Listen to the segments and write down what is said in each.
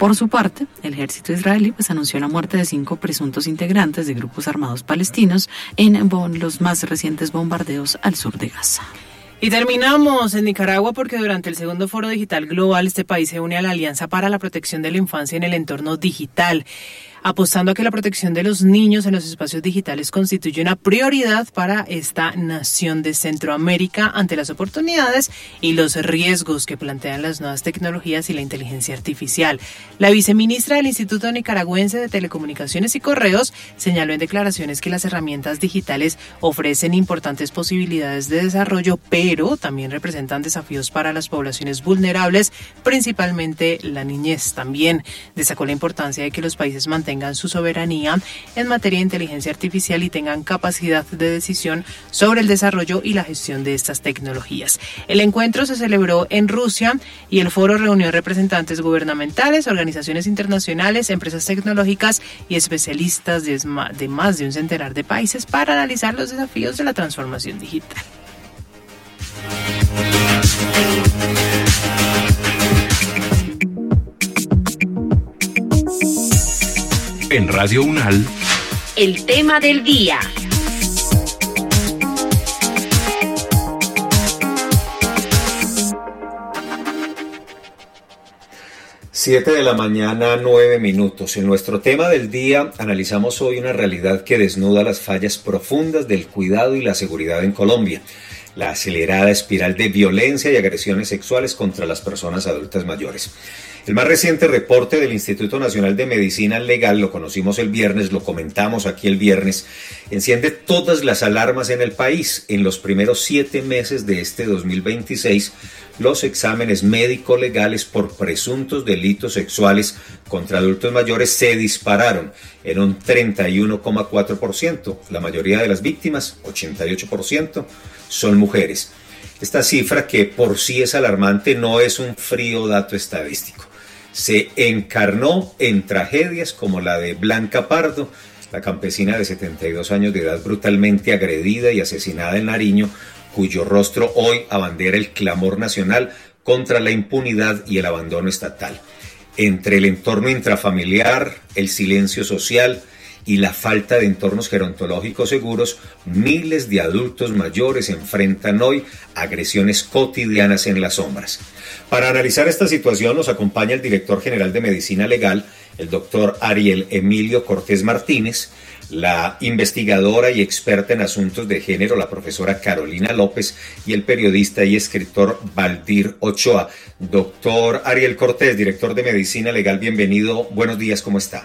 Por su parte, el ejército israelí anunció la muerte de 5 presuntos integrantes de grupos armados palestinos en los más recientes bombardeos al sur de Gaza. Y terminamos en Nicaragua porque durante el segundo Foro Digital Global este país se une a la Alianza para la Protección de la Infancia en el Entorno Digital, apostando a que la protección de los niños en los espacios digitales constituye una prioridad para esta nación de Centroamérica ante las oportunidades y los riesgos que plantean las nuevas tecnologías y la inteligencia artificial. La viceministra del Instituto Nicaragüense de Telecomunicaciones y Correos señaló en declaraciones que las herramientas digitales ofrecen importantes posibilidades de desarrollo, pero también representan desafíos para las poblaciones vulnerables, principalmente la niñez. También destacó la importancia de que los países mantengan su soberanía en materia de inteligencia artificial y tengan capacidad de decisión sobre el desarrollo y la gestión de estas tecnologías. El encuentro se celebró en Rusia y el foro reunió representantes gubernamentales, organizaciones internacionales, empresas tecnológicas y especialistas de más de un centenar de países para analizar los desafíos de la transformación digital. En Radio UNAL, el tema del día. Siete de la mañana, 9 minutos. En nuestro tema del día analizamos hoy una realidad que desnuda las fallas profundas del cuidado y la seguridad en Colombia. La acelerada espiral de violencia y agresiones sexuales contra las personas adultas mayores. El más reciente reporte del Instituto Nacional de Medicina Legal, lo conocimos el viernes, lo comentamos aquí el viernes, enciende todas las alarmas en el país. En los primeros 7 meses de este 2026, los exámenes médico-legales por presuntos delitos sexuales contra adultos mayores se dispararon en un 31,4%. La mayoría de las víctimas, 88%, son mujeres. Esta cifra, que por sí es alarmante, no es un frío dato estadístico. Se encarnó en tragedias como la de Blanca Pardo, la campesina de 72 años de edad brutalmente agredida y asesinada en Nariño, cuyo rostro hoy abandera el clamor nacional contra la impunidad y el abandono estatal. Entre el entorno intrafamiliar, el silencio social y la falta de entornos gerontológicos seguros, miles de adultos mayores enfrentan hoy agresiones cotidianas en las sombras. Para analizar esta situación nos acompaña el director general de Medicina Legal, el doctor Ariel Emilio Cortés Martínez, la investigadora y experta en asuntos de género, la profesora Carolina López, y el periodista y escritor Valdir Ochoa. Doctor Ariel Cortés, director de Medicina Legal, bienvenido. Buenos días, ¿cómo está?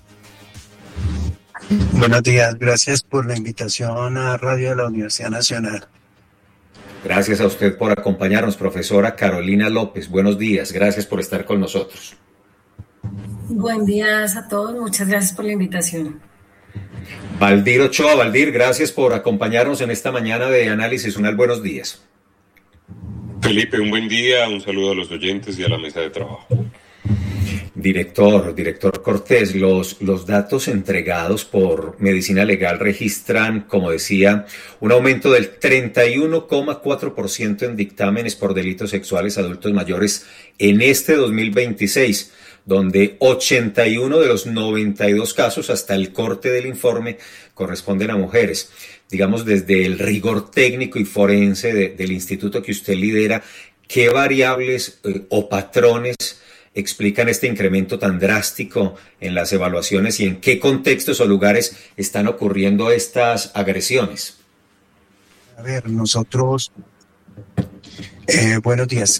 Buenos días, gracias por la invitación a Radio de la Universidad Nacional. Gracias a usted por acompañarnos, profesora Carolina López. Buenos días, gracias por estar con nosotros. Buen día a todos, muchas gracias por la invitación. Valdir Ochoa, Valdir, gracias por acompañarnos en esta mañana de análisis. Buenos días. Felipe, un buen día, un saludo a los oyentes y a la mesa de trabajo. Director Cortés, los datos entregados por Medicina Legal registran, como decía, un aumento del 31,4% en dictámenes por delitos sexuales a adultos mayores en este 2026, donde 81 de los 92 casos hasta el corte del informe corresponden a mujeres. Digamos, desde el rigor técnico y forense del instituto que usted lidera, ¿qué variables o patrones explican este incremento tan drástico en las evaluaciones y en qué contextos o lugares están ocurriendo estas agresiones? A ver, nosotros, buenos días.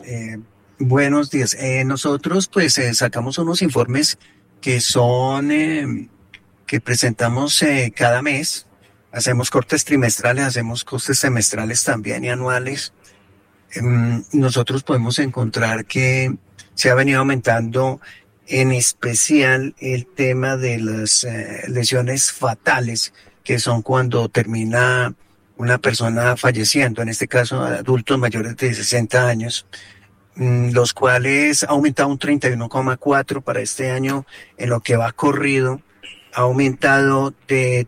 Nosotros pues sacamos unos informes que son, que presentamos cada mes. Hacemos cortes trimestrales, hacemos cortes semestrales también y anuales. Nosotros podemos encontrar que se ha venido aumentando en especial el tema de las lesiones fatales, que son cuando termina una persona falleciendo, en este caso adultos mayores de 60 años, los cuales ha aumentado un 31,4% para este año. En lo que va corrido, ha aumentado de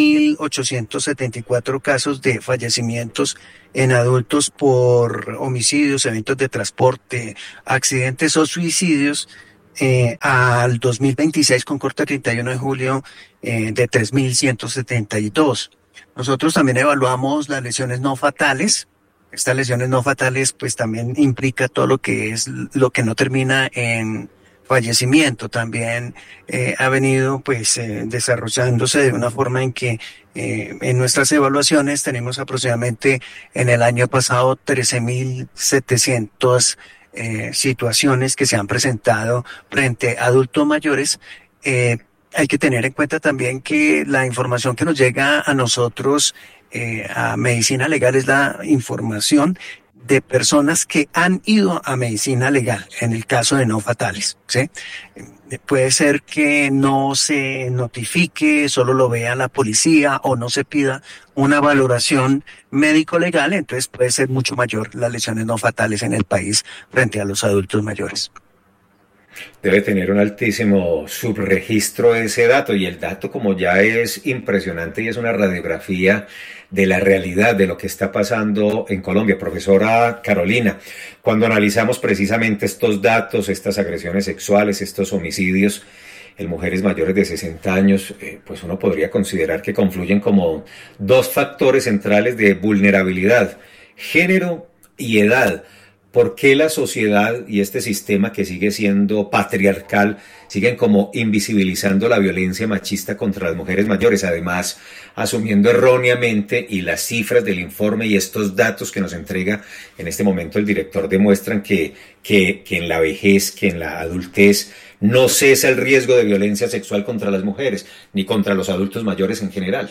2.874 casos de fallecimientos en adultos por homicidios, eventos de transporte, accidentes o suicidios, al 2026 con corte 31 de julio de 3.172. Nosotros también evaluamos las lesiones no fatales. Estas lesiones no fatales pues también implica todo lo que no termina en fallecimiento. También ha venido pues desarrollándose de una forma en que en nuestras evaluaciones tenemos aproximadamente en el año pasado 13.700 situaciones que se han presentado frente a adultos mayores. Hay que tener en cuenta también que la información que nos llega a nosotros a medicina legal es la información de personas que han ido a medicina legal en el caso de no fatales, ¿sí? Puede ser que no se notifique, solo lo vea la policía o no se pida una valoración médico-legal, entonces puede ser mucho mayor las lesiones no fatales en el país frente a los adultos mayores. Debe tener un altísimo subregistro ese dato, y el dato como ya es impresionante y es una radiografía de la realidad de lo que está pasando en Colombia. Profesora Carolina, cuando analizamos precisamente estos datos, estas agresiones sexuales, estos homicidios en mujeres mayores de 60 años, pues uno podría considerar que confluyen como dos factores centrales de vulnerabilidad: género y edad. ¿Por qué la sociedad y este sistema que sigue siendo patriarcal siguen como invisibilizando la violencia machista contra las mujeres mayores? Además, asumiendo erróneamente, y las cifras del informe y estos datos que nos entrega en este momento el director demuestran que en la vejez, que en la adultez, no cesa el riesgo de violencia sexual contra las mujeres, ni contra los adultos mayores en general.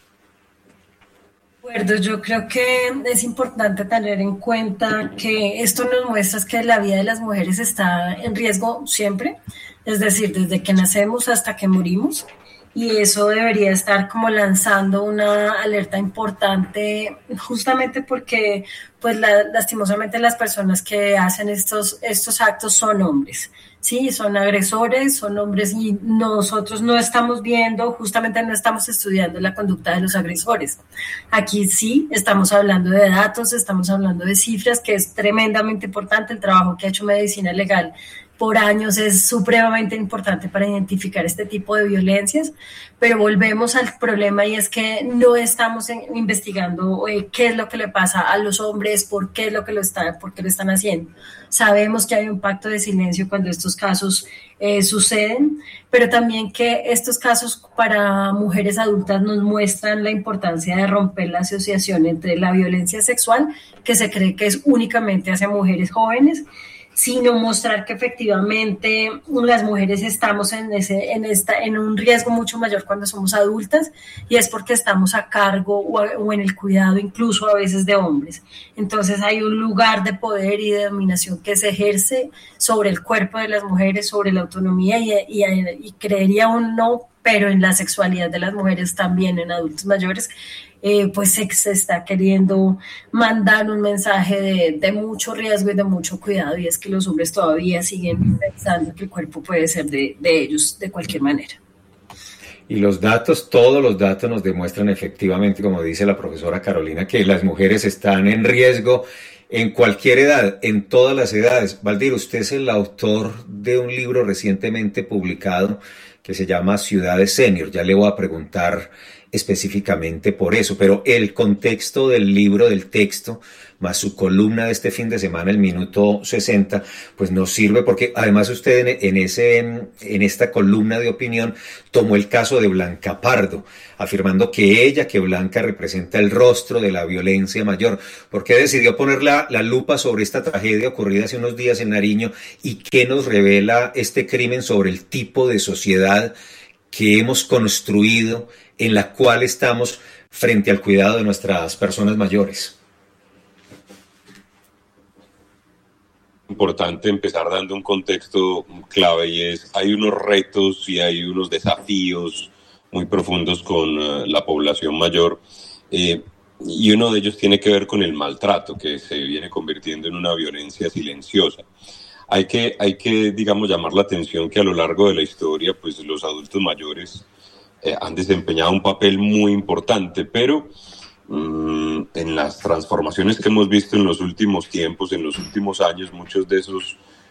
Yo creo que es importante tener en cuenta que esto nos muestra que la vida de las mujeres está en riesgo siempre, es decir, desde que nacemos hasta que morimos, y eso debería estar como lanzando una alerta importante, justamente porque pues lastimosamente las personas que hacen estos actos son hombres. Sí, son agresores, son hombres, y nosotros no estamos viendo, justamente no estamos estudiando la conducta de los agresores. Aquí sí estamos hablando de datos, estamos hablando de cifras, que es tremendamente importante. El trabajo que ha hecho Medicina Legal por años es supremamente importante para identificar este tipo de violencias, pero volvemos al problema, y es que no estamos investigando qué es lo que le pasa a los hombres, por qué lo están haciendo. Sabemos que hay un pacto de silencio cuando estos casos suceden, pero también que estos casos para mujeres adultas nos muestran la importancia de romper la asociación entre la violencia sexual, que se cree que es únicamente hacia mujeres jóvenes, sino mostrar que efectivamente las mujeres estamos en un riesgo mucho mayor cuando somos adultas, y es porque estamos a cargo o en el cuidado incluso a veces de hombres. Entonces hay un lugar de poder y de dominación que se ejerce sobre el cuerpo de las mujeres, sobre la autonomía y creería uno, pero en la sexualidad de las mujeres también en adultos mayores. Pues se está queriendo mandar un mensaje de mucho riesgo y de mucho cuidado, y es que los hombres todavía siguen pensando que el cuerpo puede ser de ellos de cualquier manera. Y los datos, todos los datos nos demuestran efectivamente, como dice la profesora Carolina, que las mujeres están en riesgo en cualquier edad, en todas las edades. Valdir, usted es el autor de un libro recientemente publicado que se llama Ciudades Senior. Ya le voy a preguntar específicamente por eso, pero el contexto del libro, del texto, más su columna de este fin de semana, el Minuto 60, pues nos sirve porque además usted en esta columna de opinión tomó el caso de Blanca Pardo, afirmando que Blanca representa el rostro de la violencia mayor. ¿Por qué decidió poner la lupa sobre esta tragedia ocurrida hace unos días en Nariño, y qué nos revela este crimen sobre el tipo de sociedad que hemos construido, en la cual estamos frente al cuidado de nuestras personas mayores? Importante empezar dando un contexto clave, y hay unos retos y hay unos desafíos muy profundos con la población mayor, y uno de ellos tiene que ver con el maltrato, que se viene convirtiendo en una violencia silenciosa. Hay que digamos, llamar la atención que a lo largo de la historia, pues los adultos mayores han desempeñado un papel muy importante, pero en las transformaciones que hemos visto en los últimos tiempos, en los últimos años, muchos de esos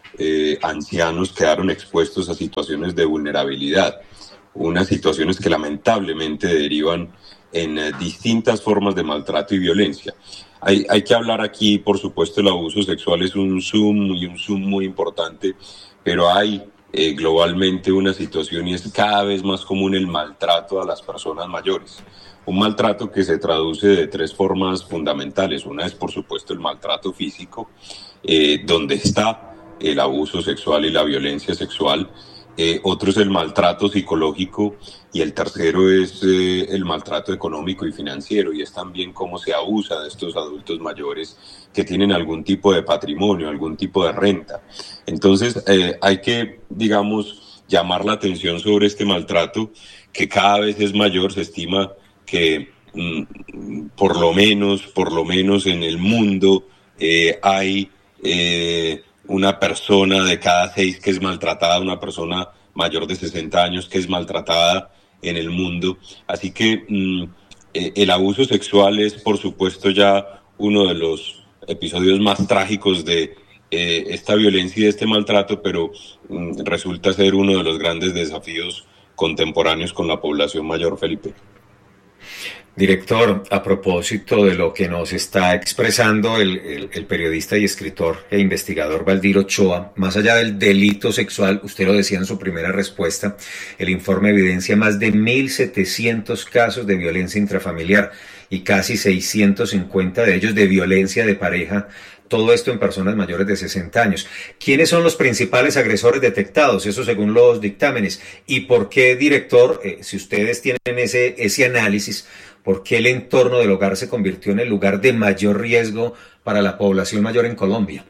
ancianos quedaron expuestos a situaciones de vulnerabilidad, unas situaciones que lamentablemente derivan en distintas formas de maltrato y violencia. Hay que hablar aquí, por supuesto, el abuso sexual es un zoom muy importante, pero hay globalmente una situación y es cada vez más común el maltrato a las personas mayores. Un maltrato que se traduce de 3 formas fundamentales. Una es, por supuesto, el maltrato físico, donde está el abuso sexual y la violencia sexual. Otro es el maltrato psicológico y el tercero es el maltrato económico y financiero, y es también cómo se abusa de estos adultos mayores que tienen algún tipo de patrimonio, algún tipo de renta. Entonces hay que, digamos, llamar la atención sobre este maltrato que cada vez es mayor. Se estima que por lo menos en el mundo hay una persona de cada 6 que es maltratada, una persona mayor de 60 años que es maltratada en el mundo. Así que el abuso sexual es, por supuesto, ya uno de los episodios más trágicos de esta violencia y de este maltrato, pero resulta ser uno de los grandes desafíos contemporáneos con la población mayor, Felipe. Director, a propósito de lo que nos está expresando el periodista y escritor e investigador Valdir Ochoa, más allá del delito sexual, usted lo decía en su primera respuesta, el informe evidencia más de 1.700 casos de violencia intrafamiliar y casi 650 de ellos de violencia de pareja, todo esto en personas mayores de 60 años. ¿Quiénes son los principales agresores detectados? Eso según los dictámenes. ¿Y por qué, director, si ustedes tienen ese análisis, por qué el entorno del hogar se convirtió en el lugar de mayor riesgo para la población mayor en Colombia?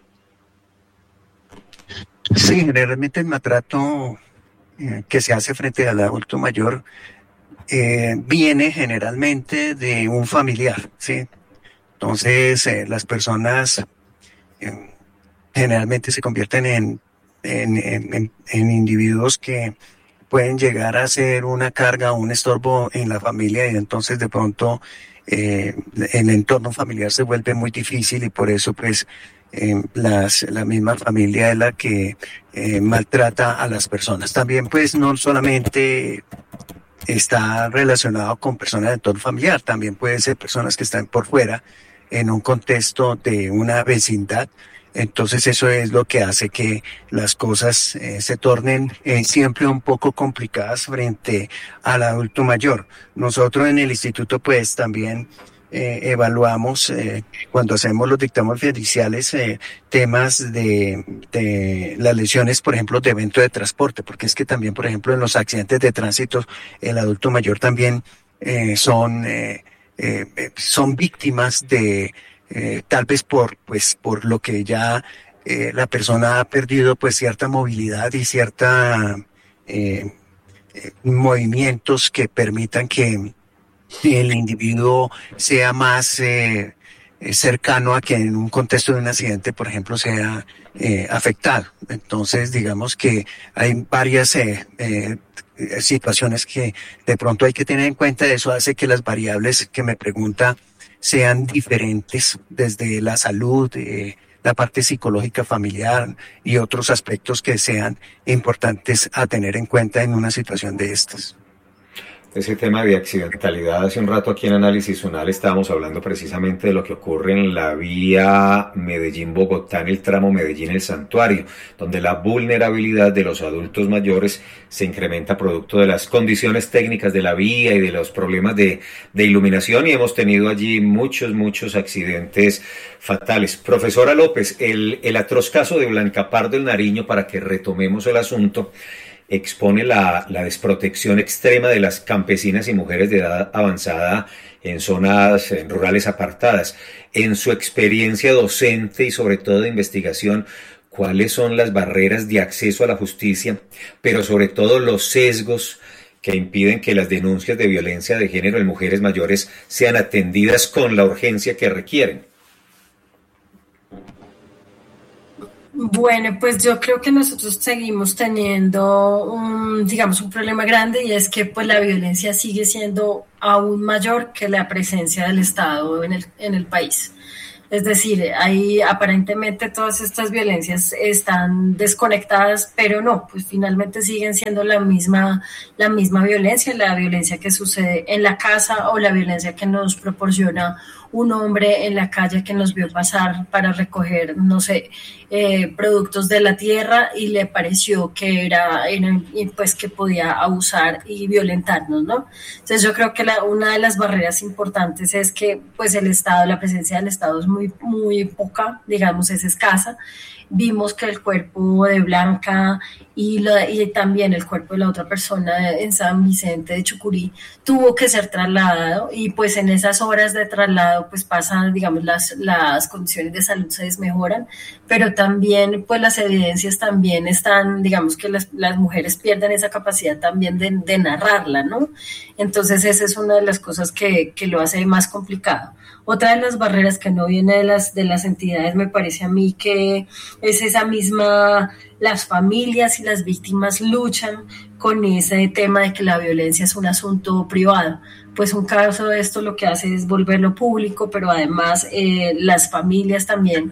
Sí, generalmente el maltrato que se hace frente al adulto mayor viene generalmente de un familiar, ¿sí? Entonces las personas generalmente se convierten en individuos que pueden llegar a ser una carga o un estorbo en la familia, y entonces de pronto el entorno familiar se vuelve muy difícil, y por eso pues la misma familia es la que maltrata a las personas. También pues no solamente está relacionado con personas del entorno familiar, también puede ser personas que están por fuera en un contexto de una vecindad. Entonces eso es lo que hace que las cosas se tornen siempre un poco complicadas frente al adulto mayor. Nosotros en el instituto pues también evaluamos cuando hacemos los dictámenes judiciales temas de las lesiones, por ejemplo, de evento de transporte, porque es que también, por ejemplo, en los accidentes de tránsito el adulto mayor también son víctimas de tal vez por lo que ya la persona ha perdido pues cierta movilidad y cierta movimientos que permitan que el individuo sea más cercano a que en un contexto de un accidente, por ejemplo, sea afectado. Entonces, digamos que hay varias situaciones que de pronto hay que tener en cuenta. Eso hace que las variables que me pregunta sean diferentes, desde la salud, la parte psicológica familiar y otros aspectos que sean importantes a tener en cuenta en una situación de estas. Ese tema de accidentalidad, hace un rato aquí en Análisis Unal estábamos hablando precisamente de lo que ocurre en la vía Medellín-Bogotá, en el tramo Medellín-El Santuario, donde la vulnerabilidad de los adultos mayores se incrementa producto de las condiciones técnicas de la vía y de los problemas de iluminación, y hemos tenido allí muchos accidentes fatales. Profesora López, el atroz caso de Blanca Pardo, el Nariño, para que retomemos el asunto, expone la desprotección extrema de las campesinas y mujeres de edad avanzada en zonas rurales apartadas. En su experiencia docente y sobre todo de investigación, ¿cuáles son las barreras de acceso a la justicia, pero sobre todo los sesgos que impiden que las denuncias de violencia de género en mujeres mayores sean atendidas con la urgencia que requieren? Bueno, pues yo creo que nosotros seguimos teniendo un problema grande, y es que pues la violencia sigue siendo aún mayor que la presencia del Estado en el país. Es decir, ahí aparentemente todas estas violencias están desconectadas, pero no, pues finalmente siguen siendo la misma violencia, la violencia que sucede en la casa o la violencia que nos proporciona un hombre en la calle que nos vio pasar para recoger, no sé, productos de la tierra y le pareció que era pues que podía abusar y violentarnos, ¿no? Entonces yo creo que una de las barreras importantes es que pues el Estado, la presencia del Estado es muy poca, digamos, es escasa. Vimos que el cuerpo de Blanca y también el cuerpo de la otra persona en San Vicente de Chucurí tuvo que ser trasladado, y pues en esas horas de traslado pues pasan, digamos, las condiciones de salud se desmejoran, pero también pues las evidencias también están, digamos que las mujeres pierden esa capacidad también de narrarla, ¿no? Entonces esa es una de las cosas que lo hace más complicado. Otra de las barreras que no viene de las entidades, me parece a mí que es esa misma, las familias y las víctimas luchan con ese tema de que la violencia es un asunto privado. Pues un caso de esto lo que hace es volverlo público, pero además las familias también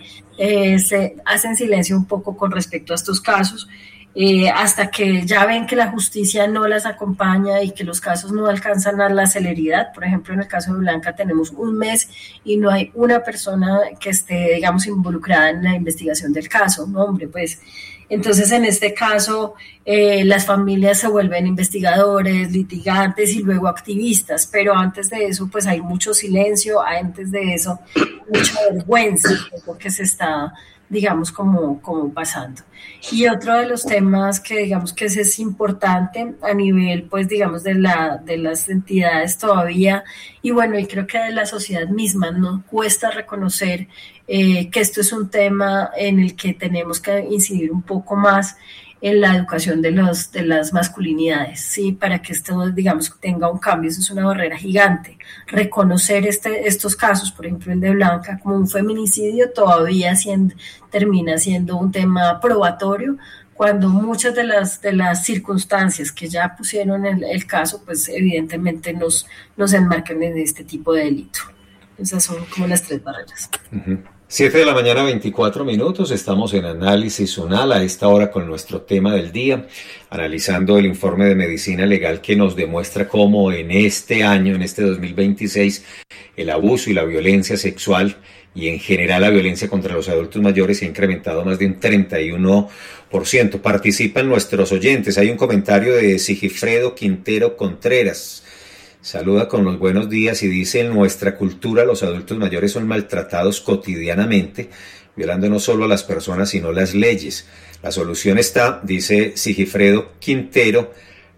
se hacen silencio un poco con respecto a estos casos. Hasta que ya ven que la justicia no las acompaña y que los casos no alcanzan a la celeridad. Por ejemplo, en el caso de Blanca tenemos 1 mes y no hay una persona que esté, digamos, involucrada en la investigación del caso, ¿no? Hombre, pues entonces en este caso las familias se vuelven investigadores, litigantes y luego activistas, pero antes de eso pues hay mucho silencio, antes de eso mucha vergüenza de lo que se está, digamos, como pasando. Y otro de los temas que digamos que es importante a nivel, pues digamos, de las entidades todavía, y bueno, y creo que de la sociedad misma, nos cuesta reconocer que esto es un tema en el que tenemos que incidir un poco más en la educación de las masculinidades, ¿sí? Para que esto, digamos, tenga un cambio. Eso es una barrera gigante. Reconocer estos casos, por ejemplo el de Blanca, como un feminicidio todavía termina siendo un tema probatorio, cuando muchas de las circunstancias que ya pusieron el caso, pues evidentemente nos enmarcan en este tipo de delito. Esas son como las 3 barreras. Uh-huh. 7 de la mañana, 24 minutos, estamos en Análisis UNAL a esta hora con nuestro tema del día, analizando el informe de medicina legal que nos demuestra cómo en este año, en este 2026, el abuso y la violencia sexual y en general la violencia contra los adultos mayores se ha incrementado más de un 31%. Participan nuestros oyentes. Hay un comentario de Sigifredo Quintero Contreras. Saluda con los buenos días y dice: en nuestra cultura los adultos mayores son maltratados cotidianamente, violando no solo a las personas sino las leyes. La solución está, dice Sigifredo Quintero,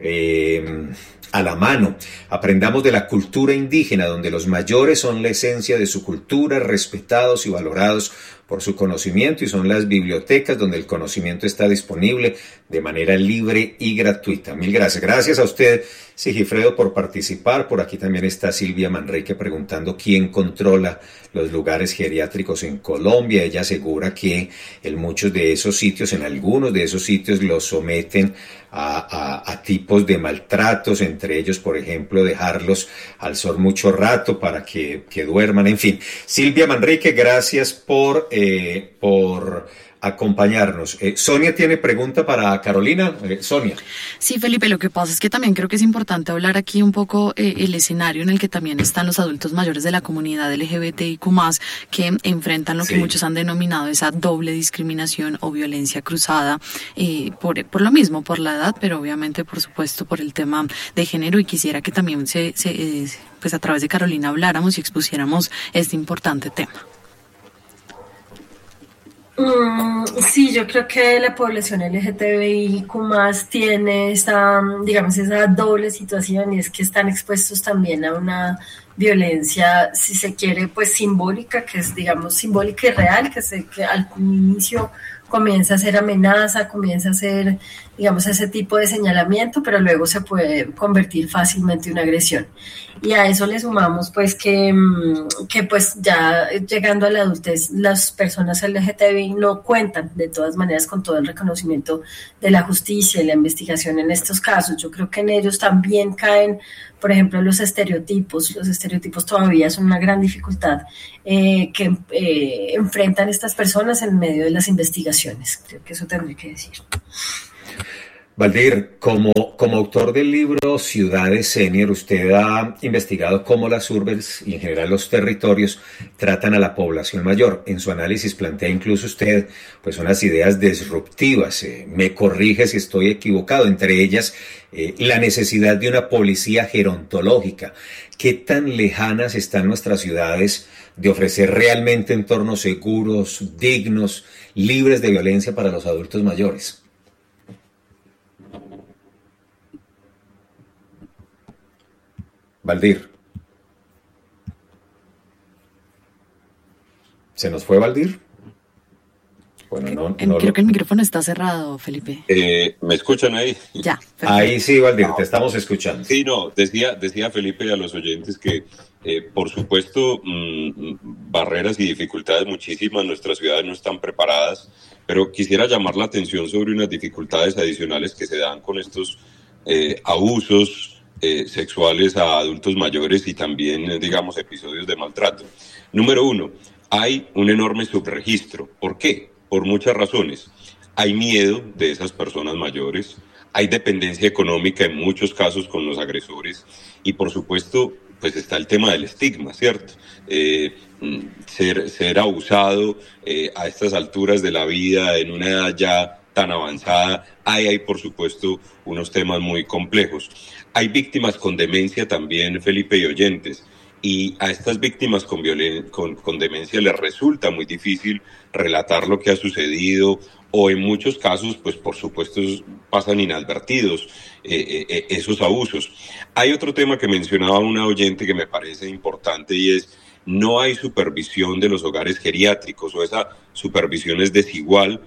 a la mano. Aprendamos de la cultura indígena, donde los mayores son la esencia de su cultura, respetados y valorados por su conocimiento, y son las bibliotecas donde el conocimiento está disponible de manera libre y gratuita. Mil gracias. Gracias a usted, Sigifredo, por participar. Por aquí también está Silvia Manrique preguntando quién controla los lugares geriátricos en Colombia. Ella asegura que en muchos de esos sitios, en algunos de esos sitios, los someten a tipos de maltratos, entre ellos, por ejemplo, dejarlos al sol mucho rato para que duerman, en fin. Silvia Manrique, gracias por acompañarnos. Sonia tiene pregunta para Carolina. Sonia. Sí, Felipe, lo que pasa es que también creo que es importante hablar aquí un poco el escenario en el que también están los adultos mayores de la comunidad LGBTIQ+, que enfrentan lo que muchos han denominado esa doble discriminación o violencia cruzada por lo mismo, por la edad, pero obviamente, por supuesto, por el tema de género, y quisiera que también pues a través de Carolina habláramos y expusiéramos este importante tema. Sí, yo creo que la población LGTBIQ+ tiene esa doble situación, y es que están expuestos también a una violencia, si se quiere, pues simbólica, que es, digamos, simbólica y real, que al inicio comienza a ser amenaza, comienza a ser, digamos, ese tipo de señalamiento, pero luego se puede convertir fácilmente en una agresión. Y a eso le sumamos pues que pues ya llegando a la adultez las personas LGTBI no cuentan de todas maneras con todo el reconocimiento de la justicia y la investigación en estos casos. Yo creo que en ellos también caen, por ejemplo, los estereotipos. Los estereotipos todavía son una gran dificultad que enfrentan estas personas en medio de las investigaciones. Creo que eso tendré que decir. Valdir, como autor del libro Ciudades Senior, usted ha investigado cómo las urbes y en general los territorios tratan a la población mayor. En su análisis plantea incluso usted pues unas ideas disruptivas. Me corrige si estoy equivocado, entre ellas la necesidad de una policía gerontológica. ¿Qué tan lejanas están nuestras ciudades de ofrecer realmente entornos seguros, dignos, libres de violencia para los adultos mayores? Valdir. ¿Se nos fue Valdir? Bueno, creo que el micrófono está cerrado, Felipe. ¿Me escuchan ahí? Ya. Perfecto. Ahí sí, Valdir, te estamos escuchando. Sí, no, decía Felipe a los oyentes que, por supuesto, barreras y dificultades muchísimas, nuestras ciudades no están preparadas, pero quisiera llamar la atención sobre unas dificultades adicionales que se dan con estos abusos sexuales a adultos mayores y también, digamos, episodios de maltrato. Número 1, hay un enorme subregistro. ¿Por qué? Por muchas razones. Hay miedo de esas personas mayores, hay dependencia económica en muchos casos con los agresores y, por supuesto, pues está el tema del estigma, ¿cierto? Ser abusado a estas alturas de la vida, en una edad ya tan avanzada, hay por supuesto unos temas muy complejos. Hay víctimas con demencia también, Felipe y oyentes, y a estas víctimas con demencia les resulta muy difícil relatar lo que ha sucedido, o en muchos casos, pues por supuesto pasan inadvertidos esos abusos. Hay otro tema que mencionaba una oyente que me parece importante y es: no hay supervisión de los hogares geriátricos, o esa supervisión es desigual,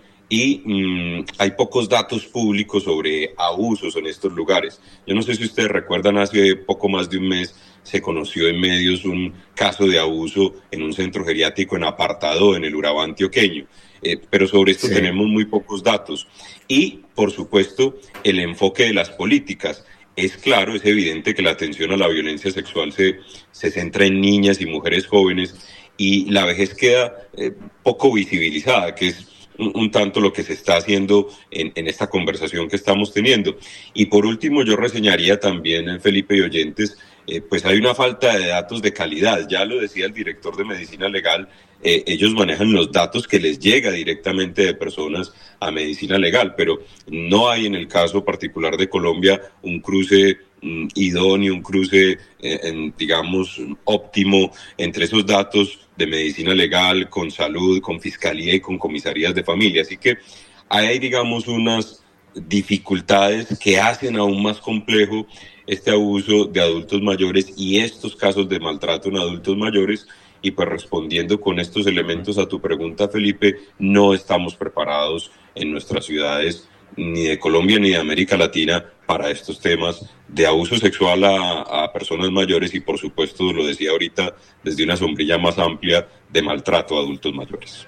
y hay pocos datos públicos sobre abusos en estos lugares. Yo no sé si ustedes recuerdan, hace poco más de un mes se conoció en medios un caso de abuso en un centro geriátrico en Apartadó, en el Urabá antioqueño. Pero sobre esto tenemos muy pocos datos. Y, por supuesto, el enfoque de las políticas. Es claro, es evidente que la atención a la violencia sexual se centra en niñas y mujeres jóvenes, y la vejez queda poco visibilizada, que es un tanto lo que se está haciendo en esta conversación que estamos teniendo. Y por último, yo reseñaría también, Felipe y oyentes, pues hay una falta de datos de calidad. Ya lo decía el director de Medicina Legal, ellos manejan los datos que les llega directamente de personas a Medicina Legal, pero no hay en el caso particular de Colombia un cruce idóneo, un cruce, digamos, óptimo entre esos datos de Medicina Legal con Salud, con Fiscalía y con Comisarías de Familia. Así que hay, digamos, unas dificultades que hacen aún más complejo este abuso de adultos mayores y estos casos de maltrato en adultos mayores. Y pues respondiendo con estos elementos a tu pregunta, Felipe, no estamos preparados en nuestras ciudades, ni de Colombia ni de América Latina, para estos temas de abuso sexual a personas mayores y, por supuesto, lo decía ahorita, desde una sombrilla más amplia, de maltrato a adultos mayores.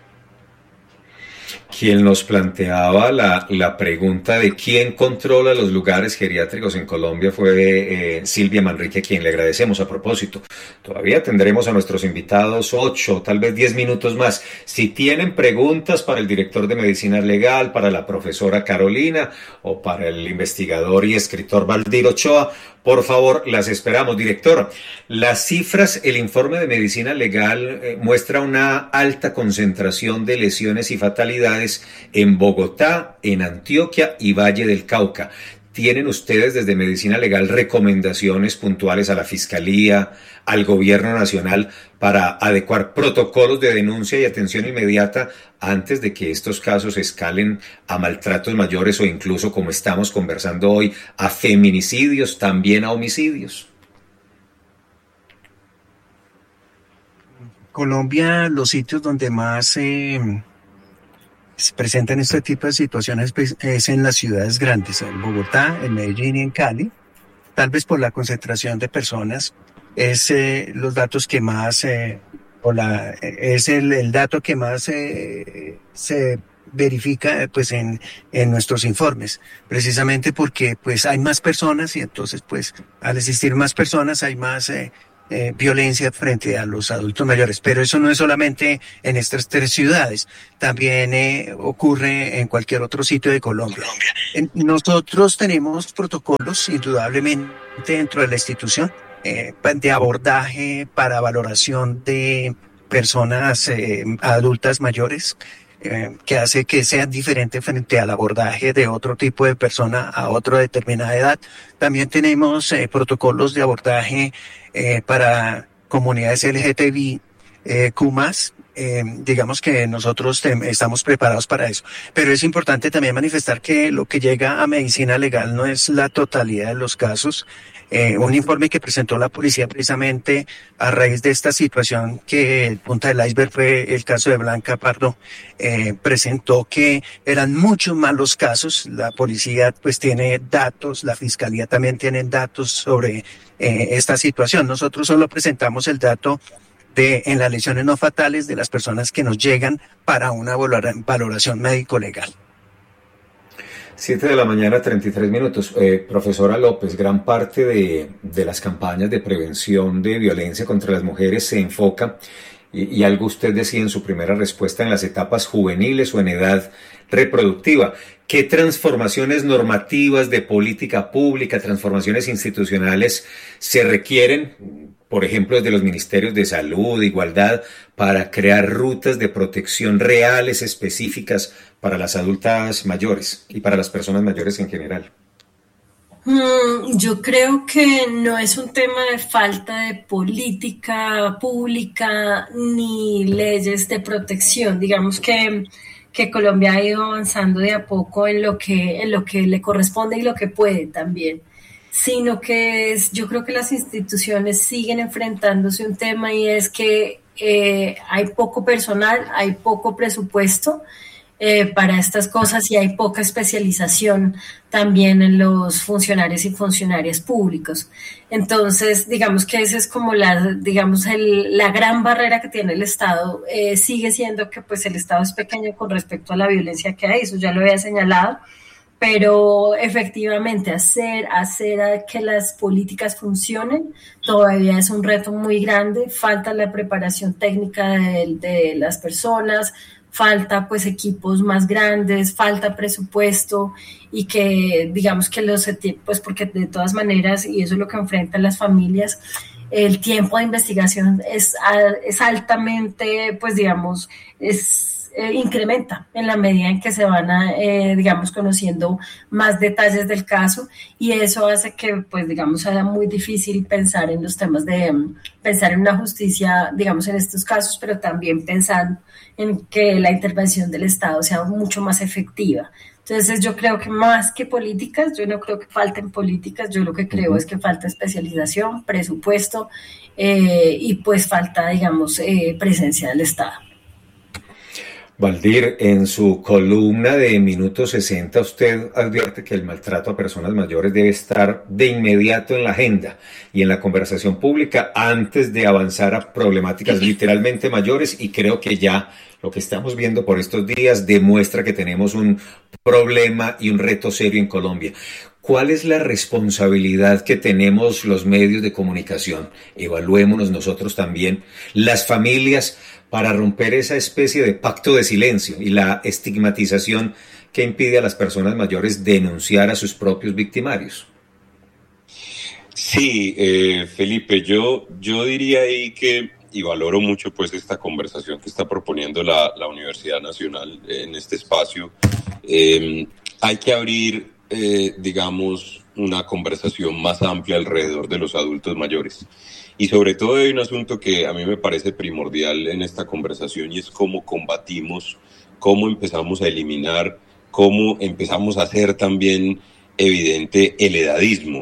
Quien nos planteaba la pregunta de quién controla los lugares geriátricos en Colombia fue Silvia Manrique, a quien le agradecemos a propósito. Todavía tendremos a nuestros invitados 8, tal vez 10 minutos más. Si tienen preguntas para el director de Medicina Legal, para la profesora Carolina o para el investigador y escritor Valdir Ochoa, por favor, las esperamos. Director, las cifras, el informe de Medicina Legal muestra una alta concentración de lesiones y fatalidades en Bogotá, en Antioquia y Valle del Cauca. ¿Tienen ustedes desde Medicina Legal recomendaciones puntuales a la Fiscalía, al Gobierno Nacional para adecuar protocolos de denuncia y atención inmediata antes de que estos casos escalen a maltratos mayores o incluso, como estamos conversando hoy, a feminicidios, también a homicidios? Colombia, los sitios donde más se presentan este tipo de situaciones pues, es en las ciudades grandes, en Bogotá, en Medellín y en Cali, tal vez por la concentración de personas, es los datos que más, es el dato que más se verifica pues en nuestros informes, precisamente porque pues hay más personas y entonces pues al existir más personas hay más violencia frente a los adultos mayores, pero eso no es solamente en estas 3 ciudades, también ocurre en cualquier otro sitio de Colombia. Nosotros tenemos protocolos indudablemente dentro de la institución de abordaje para valoración de personas adultas mayores, que hace que sea diferente frente al abordaje de otro tipo de persona a otra determinada edad. También tenemos protocolos de abordaje para comunidades LGTBI, Q+, digamos que nosotros estamos preparados para eso. Pero es importante también manifestar que lo que llega a medicina legal no es la totalidad de los casos. Un informe que presentó la policía precisamente a raíz de esta situación, que el punta del iceberg fue el caso de Blanca Pardo, presentó que eran muchos más los casos. La policía pues tiene datos, la fiscalía también tiene datos sobre esta situación. Nosotros solo presentamos el dato en las lesiones no fatales de las personas que nos llegan para una valoración médico-legal. 7 de la mañana, 33 minutos. Profesora López, gran parte de las campañas de prevención de violencia contra las mujeres se enfoca, y algo usted decía en su primera respuesta, en las etapas juveniles o en edad reproductiva. ¿Qué transformaciones normativas de política pública, transformaciones institucionales se requieren, por ejemplo, desde los ministerios de salud, de igualdad, para crear rutas de protección reales, específicas para las adultas mayores y para las personas mayores en general? Yo creo que no es un tema de falta de política pública ni leyes de protección. Digamos que Colombia ha ido avanzando de a poco en lo que le corresponde y lo que puede también, sino que yo creo que las instituciones siguen enfrentándose a un tema, y es que hay poco personal, hay poco presupuesto para estas cosas, y hay poca especialización también en los funcionarios y funcionarias públicos. Entonces, digamos que esa es como la gran barrera que tiene el Estado. Sigue siendo que pues el Estado es pequeño con respecto a la violencia que hay, eso ya lo había señalado, pero efectivamente hacer que las políticas funcionen todavía es un reto muy grande. Falta la preparación técnica de las personas, falta pues equipos más grandes, falta presupuesto, y que digamos que pues porque de todas maneras, y eso es lo que enfrentan las familias, el tiempo de investigación es altamente, pues digamos, incrementa en la medida en que se van conociendo más detalles del caso, y eso hace que pues digamos sea muy difícil pensar en los temas pensar en una justicia, digamos, en estos casos, pero también pensando en que la intervención del Estado sea mucho más efectiva. Entonces yo creo que más que políticas, yo no creo que falten políticas, yo lo que creo es que falta especialización, presupuesto, y pues falta, digamos, presencia del Estado. Valdir, en su columna de Minuto 60, usted advierte que el maltrato a personas mayores debe estar de inmediato en la agenda y en la conversación pública antes de avanzar a problemáticas literalmente mayores, y creo que ya lo que estamos viendo por estos días demuestra que tenemos un problema y un reto serio en Colombia. ¿Cuál es la responsabilidad que tenemos los medios de comunicación? Evaluémonos nosotros también, las familias, para romper esa especie de pacto de silencio y la estigmatización que impide a las personas mayores denunciar a sus propios victimarios. Sí, Felipe, yo diría ahí que, y valoro mucho pues esta conversación que está proponiendo la Universidad Nacional en este espacio, hay que abrir, digamos, una conversación más amplia alrededor de los adultos mayores. Y sobre todo hay un asunto que a mí me parece primordial en esta conversación, y es cómo combatimos, cómo empezamos a eliminar, cómo empezamos a hacer también evidente el edadismo.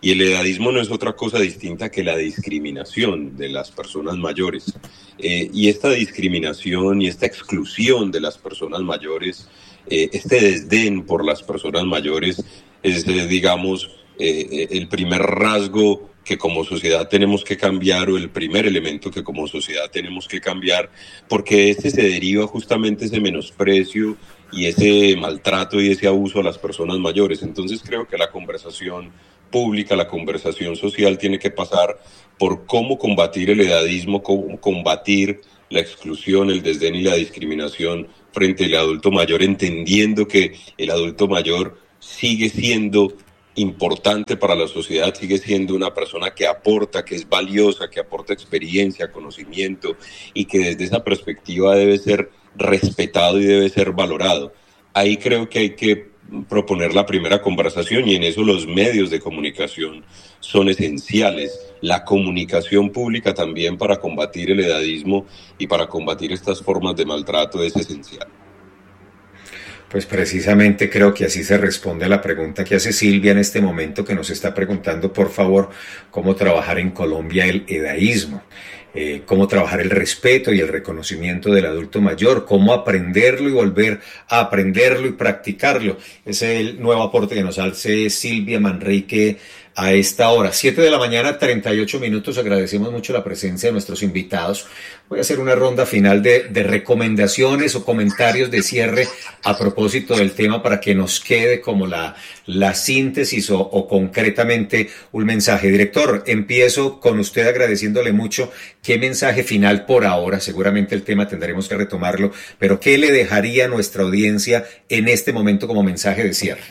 Y el edadismo no es otra cosa distinta que la discriminación de las personas mayores. Y esta discriminación y esta exclusión de las personas mayores, este desdén por las personas mayores es, digamos, el primer rasgo que como sociedad tenemos que cambiar, o el primer elemento que como sociedad tenemos que cambiar, porque este se deriva justamente ese menosprecio y ese maltrato y ese abuso a las personas mayores. Entonces creo que la conversación pública, la conversación social tiene que pasar por cómo combatir el edadismo, cómo combatir la exclusión, el desdén y la discriminación frente al adulto mayor, entendiendo que el adulto mayor sigue siendo importante para la sociedad, sigue siendo una persona que aporta, que es valiosa, que aporta experiencia, conocimiento, y que desde esa perspectiva debe ser respetado y debe ser valorado. Ahí creo que hay que proponer la primera conversación, y en eso los medios de comunicación son esenciales. La comunicación pública también para combatir el edadismo y para combatir estas formas de maltrato es esencial. Pues precisamente creo que así se responde a la pregunta que hace Silvia en este momento, que nos está preguntando, por favor, cómo trabajar en Colombia el edadismo, cómo trabajar el respeto y el reconocimiento del adulto mayor, cómo aprenderlo y volver a aprenderlo y practicarlo. Ese es el nuevo aporte que nos hace Silvia Manrique a esta hora. 7 de la mañana, 38 minutos. Agradecemos mucho la presencia de nuestros invitados. Voy a hacer una ronda final de recomendaciones o comentarios de cierre a propósito del tema para que nos quede como la síntesis o concretamente un mensaje. Director, empiezo con usted agradeciéndole mucho. ¿Qué mensaje final por ahora? Seguramente el tema tendremos que retomarlo, pero ¿qué le dejaría a nuestra audiencia en este momento como mensaje de cierre?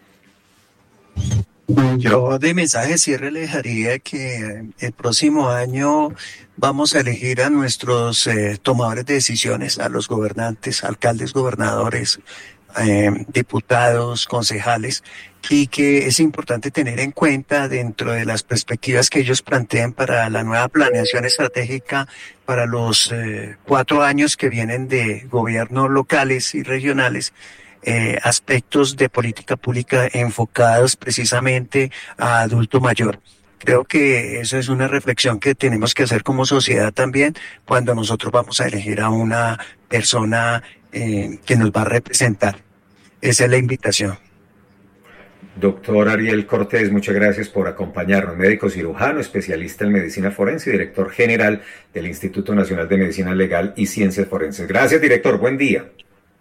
Yo de mensaje de cierre le dejaría que el próximo año vamos a elegir a nuestros tomadores de decisiones, a los gobernantes, alcaldes, gobernadores, diputados, concejales, y que es importante tener en cuenta dentro de las perspectivas que ellos plantean para la nueva planeación estratégica para los 4 años que vienen de gobiernos locales y regionales, aspectos de política pública enfocados precisamente a adulto mayor. Creo que eso es una reflexión que tenemos que hacer como sociedad también cuando nosotros vamos a elegir a una persona que nos va a representar. Esa es la invitación. Doctor Ariel Cortés, muchas gracias por acompañarnos. Médico cirujano, especialista en medicina forense y director general del Instituto Nacional de Medicina Legal y Ciencias Forenses. Gracias, director. Buen día.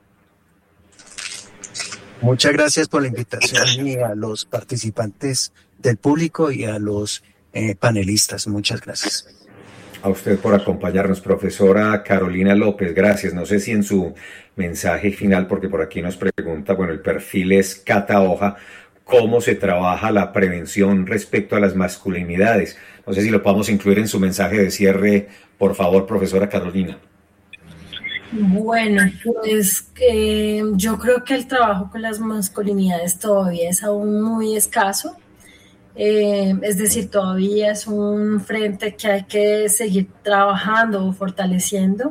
Muchas gracias por la invitación, y a los participantes del público y a los panelistas. Muchas gracias. A usted por acompañarnos, profesora Carolina López. Gracias. No sé si en su mensaje final, porque por aquí nos pregunta, bueno, el perfil es Cata Hoja, ¿cómo se trabaja la prevención respecto a las masculinidades? No sé si lo podemos incluir en su mensaje de cierre, por favor, profesora Carolina. Bueno, pues yo creo que el trabajo con las masculinidades todavía es aún muy escaso. Es decir, todavía es un frente que hay que seguir trabajando o fortaleciendo.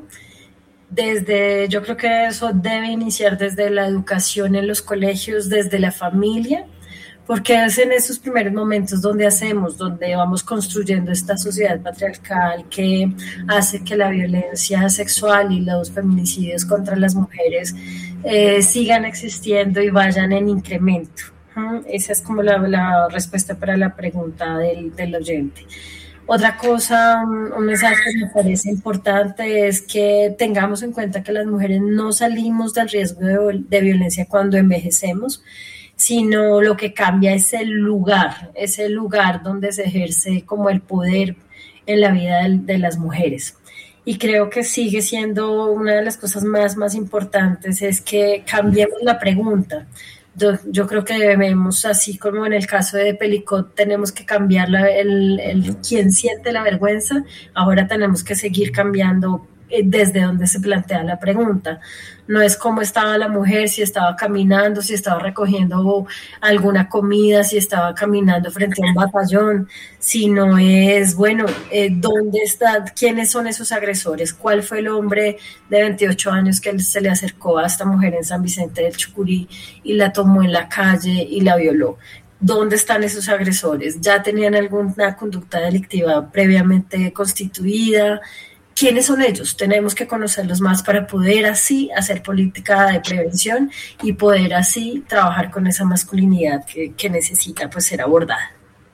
Yo creo que eso debe iniciar desde la educación en los colegios, desde la familia, porque es en esos primeros momentos donde vamos construyendo esta sociedad patriarcal que hace que la violencia sexual y los feminicidios contra las mujeres sigan existiendo y vayan en incremento. Esa es como la respuesta para la pregunta del oyente. Otra cosa, un mensaje que me parece importante es que tengamos en cuenta que las mujeres no salimos del riesgo de violencia cuando envejecemos, sino lo que cambia es el lugar donde se ejerce como el poder en la vida de las mujeres. Y creo que sigue siendo una de las cosas más importantes, es que cambiemos la pregunta. Yo creo que debemos, así como en el caso de Pelicot, tenemos que cambiar el quién siente la vergüenza. Ahora tenemos que seguir cambiando desde donde se plantea la pregunta. No es cómo estaba la mujer, si estaba caminando, si estaba recogiendo alguna comida, si estaba caminando frente a un batallón, sino es, bueno, ¿dónde está? ¿Quiénes son esos agresores? ¿Cuál fue el hombre de 28 años que se le acercó a esta mujer en San Vicente del Chucurí y la tomó en la calle y la violó? dónde están esos agresores, ya tenían alguna conducta delictiva previamente constituida. ¿Quiénes son ellos? Tenemos que conocerlos más para poder así hacer política de prevención y poder así trabajar con esa masculinidad que necesita pues ser abordada.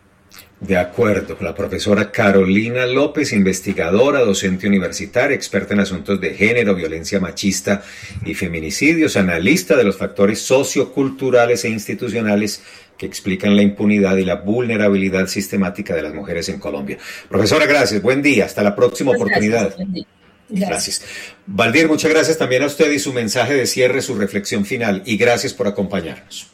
De acuerdo, la profesora Carolina López, investigadora, docente universitaria, experta en asuntos de género, violencia machista y feminicidios, analista de los factores socioculturales e institucionales que explican la impunidad y la vulnerabilidad sistemática de las mujeres en Colombia. Profesora, gracias, buen día, hasta la próxima oportunidad. Gracias. Valdir, muchas gracias también a usted y su mensaje de cierre, su reflexión final, y gracias por acompañarnos.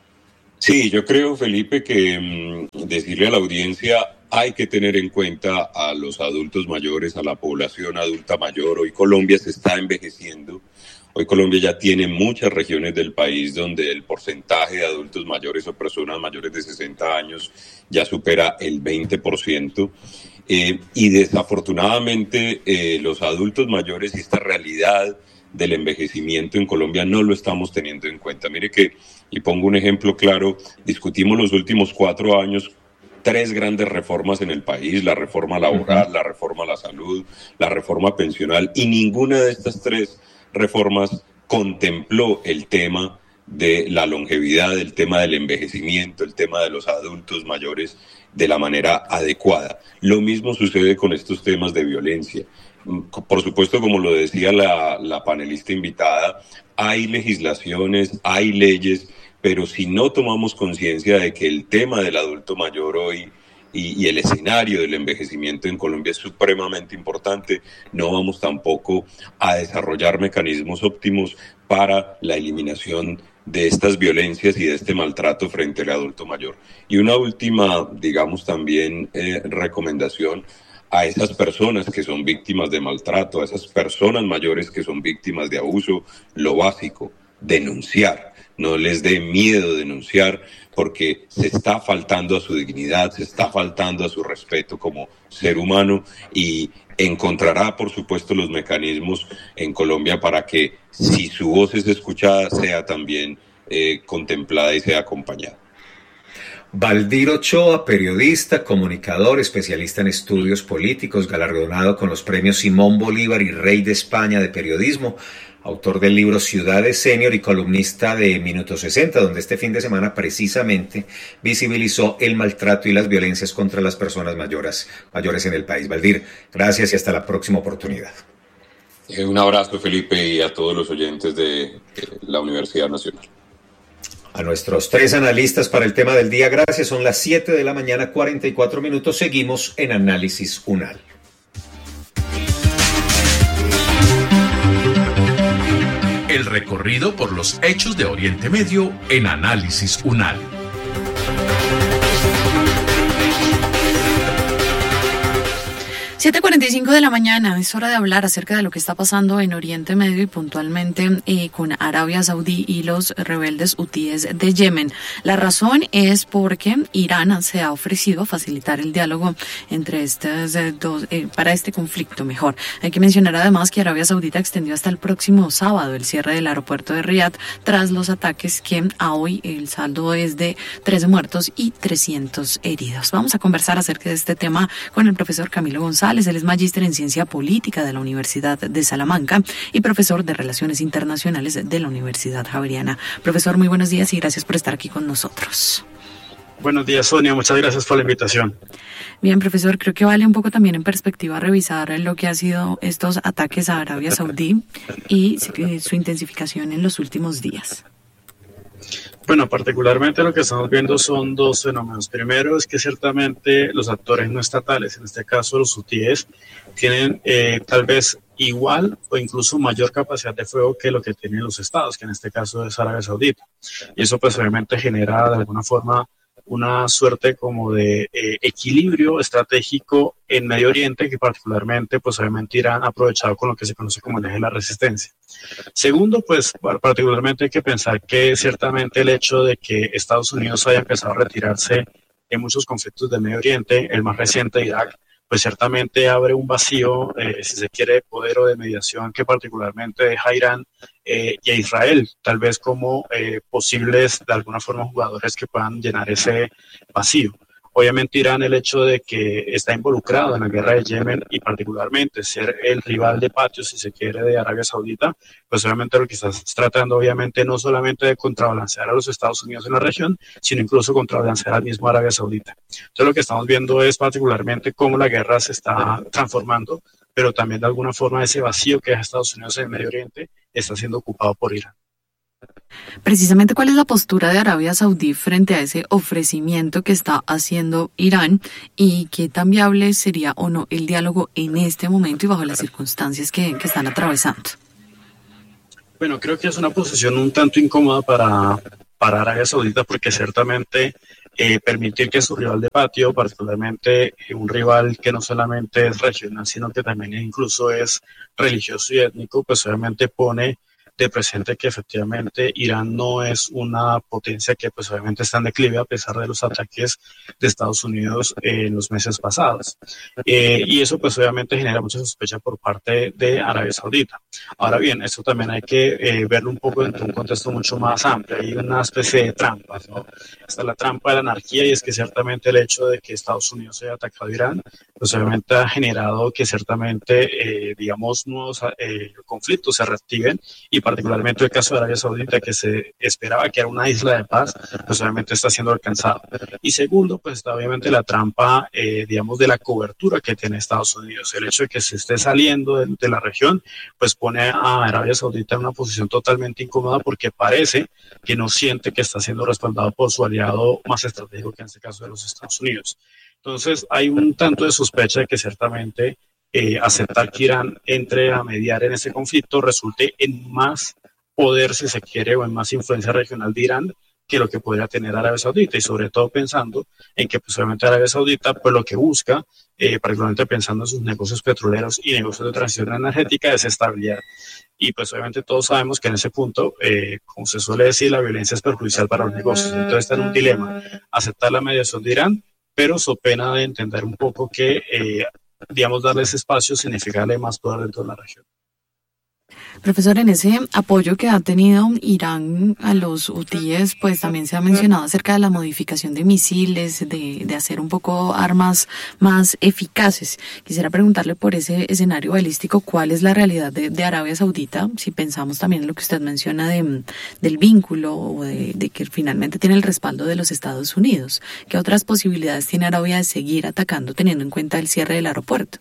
Sí, yo creo, Felipe, que decirle a la audiencia, hay que tener en cuenta a los adultos mayores, a la población adulta mayor. Hoy Colombia se está envejeciendo. Hoy Colombia ya tiene muchas regiones del país donde el porcentaje de adultos mayores o personas mayores de 60 años ya supera el 20%. Y desafortunadamente los adultos mayores y esta realidad del envejecimiento en Colombia no lo estamos teniendo en cuenta. Mire que, y pongo un ejemplo claro, discutimos los últimos 4 años 3 grandes reformas en el país: la reforma laboral, la reforma a la salud, la reforma pensional, y ninguna de estas 3 reformas contempló el tema de la longevidad, el tema del envejecimiento, el tema de los adultos mayores de la manera adecuada. Lo mismo sucede con estos temas de violencia. Por supuesto, como lo decía la panelista invitada, hay legislaciones, hay leyes, pero si no tomamos conciencia de que el tema del adulto mayor hoy y el escenario del envejecimiento en Colombia es supremamente importante, no vamos tampoco a desarrollar mecanismos óptimos para la eliminación de estas violencias y de este maltrato frente al adulto mayor. Y una última, digamos, también recomendación a esas personas que son víctimas de maltrato, a esas personas mayores que son víctimas de abuso: lo básico, denunciar. No les dé miedo denunciar, porque se está faltando a su dignidad, se está faltando a su respeto como ser humano, y encontrará, por supuesto, los mecanismos en Colombia para que, si su voz es escuchada, sea también contemplada y sea acompañada. Valdir Ochoa, periodista, comunicador, especialista en estudios políticos, galardonado con los premios Simón Bolívar y Rey de España de periodismo, autor del libro Ciudades Senior y columnista de Minuto 60, donde este fin de semana precisamente visibilizó el maltrato y las violencias contra las personas mayores en el país. Valdir, gracias y hasta la próxima oportunidad. Un abrazo, Felipe, y a todos los oyentes de la Universidad Nacional. A nuestros 3 analistas para el tema del día, gracias. Son las 7 de la mañana, 44 minutos. Seguimos en Análisis UNAL. El recorrido por los hechos de Oriente Medio en Análisis UNAL. 7:45 de la mañana, es hora de hablar acerca de lo que está pasando en Oriente Medio y puntualmente con Arabia Saudí y los rebeldes hutíes de Yemen. La razón es porque Irán se ha ofrecido a facilitar el diálogo entre estas dos, para este conflicto mejor. Hay que mencionar además que Arabia Saudita extendió hasta el próximo sábado el cierre del aeropuerto de Riad tras los ataques que a hoy el saldo es de 13 muertos y 300 heridos. Vamos a conversar acerca de este tema con el profesor Camilo González. Él es magíster en Ciencia Política de la Universidad de Salamanca y profesor de Relaciones Internacionales de la Universidad Javeriana. Profesor, muy buenos días y gracias por estar aquí con nosotros. Buenos días, Sonia. Muchas gracias por la invitación. Bien, profesor, creo que vale un poco también en perspectiva revisar lo que ha sido estos ataques a Arabia Saudí y su intensificación en los últimos días. Bueno, particularmente lo que estamos viendo son 2 fenómenos. Primero es que ciertamente los actores no estatales, en este caso los hutíes, tienen tal vez igual o incluso mayor capacidad de fuego que lo que tienen los estados, que en este caso es Arabia Saudita. Y eso pues obviamente genera de alguna forma una suerte como de equilibrio estratégico en Medio Oriente, que particularmente pues obviamente Irán ha aprovechado con lo que se conoce como el eje de la resistencia. Segundo, pues particularmente hay que pensar que ciertamente el hecho de que Estados Unidos haya empezado a retirarse en muchos conflictos de Medio Oriente, el más reciente Irak, pues ciertamente abre un vacío, si se quiere, de poder o de mediación que particularmente deja a Irán y a Israel, tal vez como posibles, de alguna forma, jugadores que puedan llenar ese vacío. Obviamente Irán, el hecho de que está involucrado en la guerra de Yemen y particularmente ser el rival de patio, si se quiere, de Arabia Saudita, pues obviamente lo que está tratando, obviamente, no solamente de contrabalancear a los Estados Unidos en la región, sino incluso contrabalancear al mismo Arabia Saudita. Entonces lo que estamos viendo es particularmente cómo la guerra se está transformando, pero también de alguna forma ese vacío que deja Estados Unidos en el Medio Oriente está siendo ocupado por Irán. Precisamente, ¿cuál es la postura de Arabia Saudí frente a ese ofrecimiento que está haciendo Irán y qué tan viable sería o no el diálogo en este momento y bajo las circunstancias que están atravesando? Bueno, creo que es una posición un tanto incómoda para Arabia Saudita porque ciertamente permitir que su rival de patio, particularmente un rival que no solamente es regional, sino que también incluso es religioso y étnico, pues obviamente pone de presente que efectivamente Irán no es una potencia que pues obviamente está en declive a pesar de los ataques de Estados Unidos en los meses pasados. Y eso pues obviamente genera mucha sospecha por parte de Arabia Saudita. Ahora bien, esto también hay que verlo un poco dentro de un contexto mucho más amplio. Hay una especie de trampas, ¿no? Está la trampa de la anarquía y es que ciertamente el hecho de que Estados Unidos haya atacado a Irán pues obviamente ha generado que ciertamente digamos nuevos conflictos se reactiven y particularmente el caso de Arabia Saudita, que se esperaba que era una isla de paz, pues obviamente está siendo alcanzado. Y segundo, pues está obviamente la trampa, digamos, de la cobertura que tiene Estados Unidos. El hecho de que se esté saliendo de la región, pues pone a Arabia Saudita en una posición totalmente incómoda porque parece que no siente que está siendo respaldado por su aliado más estratégico, que en este caso de los Estados Unidos. Entonces hay un tanto de sospecha de que ciertamente aceptar que Irán entre a mediar en ese conflicto resulte en más poder, si se quiere, o en más influencia regional de Irán que lo que podría tener Arabia Saudita, y sobre todo pensando en que pues obviamente Arabia Saudita pues lo que busca, particularmente pensando en sus negocios petroleros y negocios de transición energética, es estabilidad. Y pues obviamente todos sabemos que en ese punto, como se suele decir, la violencia es perjudicial para los negocios. Entonces está en un dilema, aceptar la mediación de Irán, pero so pena de entender un poco que digamos, darles espacio significa darle más poder dentro de la región. Profesor, en ese apoyo que ha tenido Irán a los hutíes, pues también se ha mencionado acerca de la modificación de misiles, de hacer un poco armas más eficaces. Quisiera preguntarle por ese escenario balístico, ¿cuál es la realidad de Arabia Saudita? Si pensamos también en lo que usted menciona del vínculo o de que finalmente tiene el respaldo de los Estados Unidos. ¿Qué otras posibilidades tiene Arabia de seguir atacando teniendo en cuenta el cierre del aeropuerto?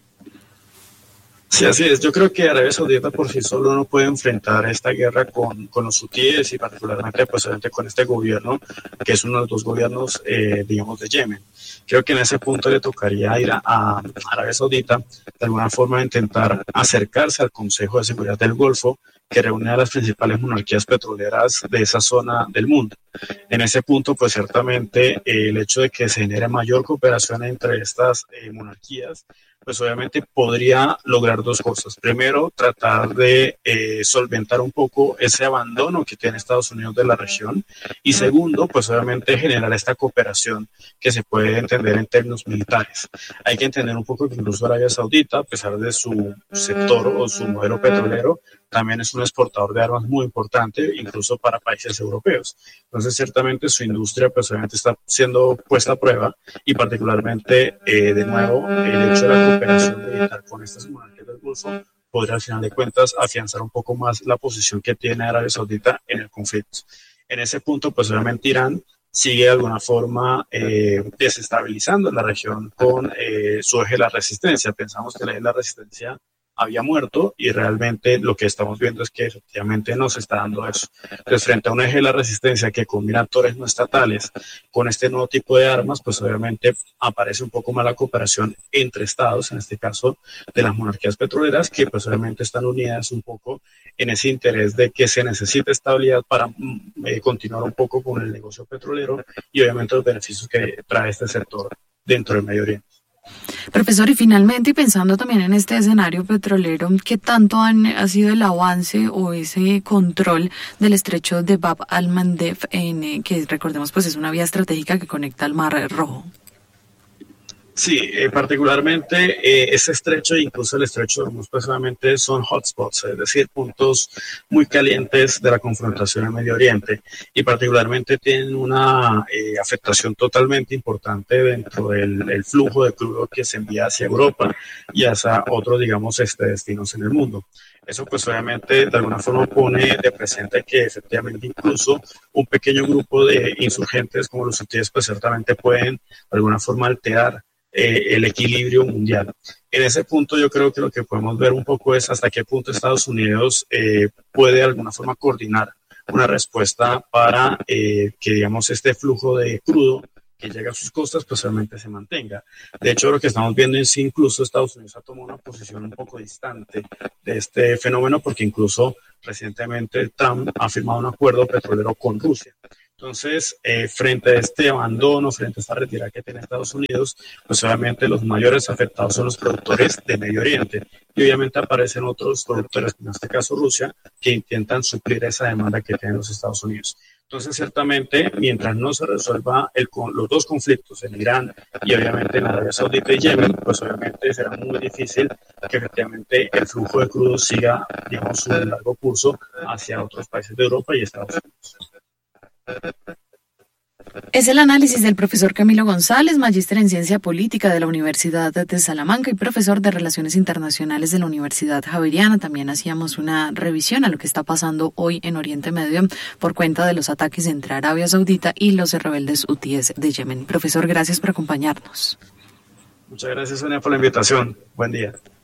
Sí, así es. Yo creo que Arabia Saudita por sí solo no puede enfrentar esta guerra con los hutíes y particularmente pues, obviamente con este gobierno, que es uno de los dos gobiernos, digamos, de Yemen. Creo que en ese punto le tocaría ir a Arabia Saudita, de alguna forma intentar acercarse al Consejo de Seguridad del Golfo, que reúne a las principales monarquías petroleras de esa zona del mundo. En ese punto, pues ciertamente el hecho de que se genere mayor cooperación entre estas monarquías, pues obviamente podría lograr dos cosas. Primero, tratar de solventar un poco ese abandono que tiene Estados Unidos de la región. Y segundo, pues obviamente generar esta cooperación que se puede entender en términos militares. Hay que entender un poco que incluso Arabia Saudita, a pesar de su sector o su modelo petrolero, también es un exportador de armas muy importante, incluso para países europeos. Entonces, ciertamente su industria pues obviamente está siendo puesta a prueba y particularmente, de nuevo, el hecho de la cooperación militar con estas monarquías del Golfo podría al final de cuentas afianzar un poco más la posición que tiene Arabia Saudita en el conflicto. En ese punto, pues obviamente Irán sigue de alguna forma desestabilizando la región con su eje de la resistencia. Pensamos que el eje de la resistencia había muerto y realmente lo que estamos viendo es que efectivamente no se está dando eso. Entonces, frente a un eje de la resistencia que combina actores no estatales con este nuevo tipo de armas, pues obviamente aparece un poco más la cooperación entre estados, en este caso de las monarquías petroleras, que pues obviamente están unidas un poco en ese interés de que se necesita estabilidad para continuar un poco con el negocio petrolero y obviamente los beneficios que trae este sector dentro del Medio Oriente. Profesor, y finalmente, y pensando también en este escenario petrolero, ¿qué tanto ha sido el avance o ese control del estrecho de Bab al-Mandeb, que recordemos pues es una vía estratégica que conecta al Mar Rojo? Sí, particularmente ese estrecho e incluso el estrecho de Hormuz personalmente son hotspots, es decir, puntos muy calientes de la confrontación en Medio Oriente y particularmente tienen una afectación totalmente importante dentro del flujo de crudo que se envía hacia Europa y hacia otros, digamos, destinos en el mundo. Eso pues obviamente de alguna forma pone de presente que efectivamente incluso un pequeño grupo de insurgentes como los hutíes pues ciertamente pueden de alguna forma alterar el equilibrio mundial. En ese punto yo creo que lo que podemos ver un poco es hasta qué punto Estados Unidos puede de alguna forma coordinar una respuesta para que digamos este flujo de crudo que llega a sus costas pues realmente se mantenga. De hecho lo que estamos viendo es incluso Estados Unidos ha tomado una posición un poco distante de este fenómeno porque incluso recientemente Trump ha firmado un acuerdo petrolero con Rusia. Entonces, frente a este abandono, frente a esta retirada que tiene Estados Unidos, pues obviamente los mayores afectados son los productores de Medio Oriente. Y obviamente aparecen otros productores, en este caso Rusia, que intentan suplir esa demanda que tienen los Estados Unidos. Entonces, ciertamente, mientras no se resuelva los dos conflictos, en Irán y obviamente en Arabia Saudita y Yemen, pues obviamente será muy difícil que efectivamente el flujo de crudo siga, digamos, su largo curso hacia otros países de Europa y Estados Unidos. Es el análisis del profesor Camilo González, magíster en Ciencia Política de la Universidad de Salamanca y profesor de Relaciones Internacionales de la Universidad Javeriana. También hacíamos una revisión a lo que está pasando hoy en Oriente Medio por cuenta de los ataques entre Arabia Saudita y los rebeldes hutíes de Yemen. Profesor, gracias por acompañarnos. Muchas gracias, Sonia, por la invitación. Buen día.